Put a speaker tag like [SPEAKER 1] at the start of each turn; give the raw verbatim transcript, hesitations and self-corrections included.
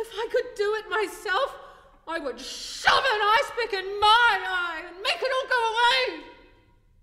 [SPEAKER 1] If I could do it myself, I would shove an ice pick in my eye and make it all go away.